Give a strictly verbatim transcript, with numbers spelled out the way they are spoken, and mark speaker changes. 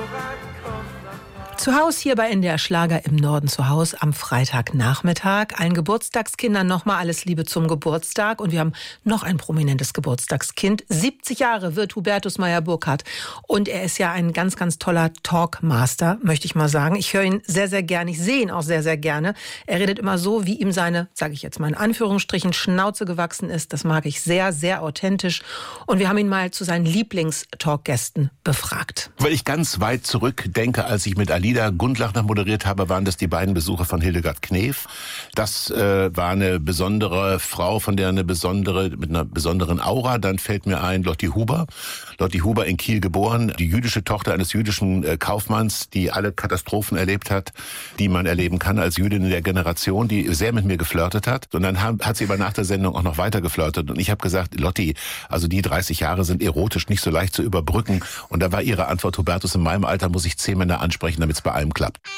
Speaker 1: Zu Haus hier bei N D R Schlager im Norden zu Haus am Freitagnachmittag. Allen Geburtstagskindern nochmal alles Liebe zum Geburtstag. Und wir haben noch ein prominentes Geburtstagskind. siebzig Jahre wird Hubertus Meyer-Burkhardt. Und er ist ja ein ganz, ganz toller Talkmaster, möchte ich mal sagen. Ich höre ihn sehr, sehr gerne. Ich sehe ihn auch sehr, sehr gerne. Er redet immer so, wie ihm seine, sage ich jetzt mal in Anführungsstrichen, Schnauze gewachsen ist. Das mag ich sehr, sehr authentisch. Und wir haben ihn mal zu seinen Lieblingstalkgästen befragt.
Speaker 2: Weil ich ganz weit zurückdenke, als ich mit Alida Gundlach moderiert habe, waren das die beiden Besuche von Hildegard Knef. Das äh, war eine besondere Frau, von der eine besondere, mit einer besonderen Aura. Dann fällt mir ein Lotti Huber. Lotti Huber in Kiel geboren, die jüdische Tochter eines jüdischen äh, Kaufmanns, die alle Katastrophen erlebt hat, die man erleben kann als Jüdin in der Generation, die sehr mit mir geflirtet hat. Und dann haben, hat sie aber nach der Sendung auch noch weiter geflirtet. Und ich habe gesagt, Lotti, also die dreißig Jahre sind erotisch nicht so leicht zu überbrücken. Und da war ihre Antwort, Hubertus, in meinem Alter muss ich zehn Männer ansprechen, damit es bei allem klappt.